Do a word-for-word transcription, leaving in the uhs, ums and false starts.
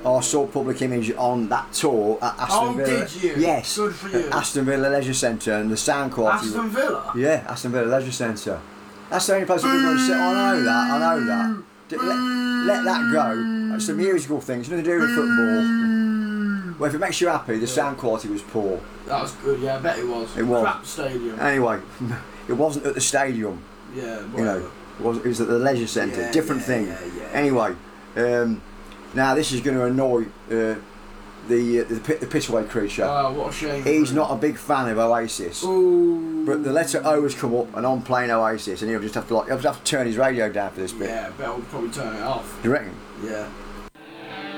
I saw Public Image on that tour at Aston Oh, Villa. did you? Yes. Good for you. At Aston Villa Leisure Centre, and the sound quality. Aston Villa? Yeah, Aston Villa Leisure Centre. That's the only place that we're going to sit. I know that, I know that. D- Let, let that go. It's a musical thing, it's nothing to do with football. Well, if it makes you happy, the sound quality was poor. That was good, yeah, I bet it was. It was. Crap stadium. Anyway, it wasn't at the stadium. Yeah, You know, it was, it was at the leisure centre, Yeah, different yeah, thing. yeah, yeah. Anyway, um, now this is going to annoy uh, the, uh, the the Pitaway creature. Oh, what a shame. He's not a big fan of Oasis, Ooh. but the letter O has come up, and I'm playing Oasis, and he'll just have to like he'll just have to turn his radio down for this bit. Yeah, I bet I'll probably turn it off. Do you reckon? Yeah.